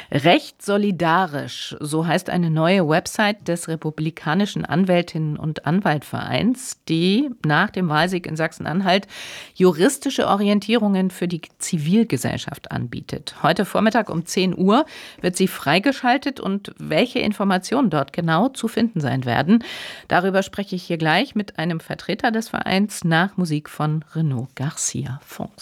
Recht solidarisch, so heißt eine neue Website des Republikanischen Anwältinnen- und Anwaltvereins, die nach dem Wahlsieg in Sachsen-Anhalt juristische Orientierungen für die Zivilgesellschaft anbietet. Heute Vormittag um 10 Uhr wird sie freigeschaltet und welche Informationen dort genau zu finden sein werden, darüber spreche ich hier gleich mit einem Vertreter des Vereins nach Musik von Renaud Garcia. Fonds.